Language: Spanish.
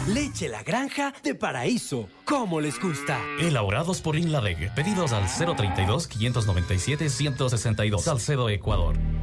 Leche La Granja de Paraíso. ¿Cómo les gusta? Elaborados por Inladec. Pedidos al 032-597-162. Salcedo, Ecuador.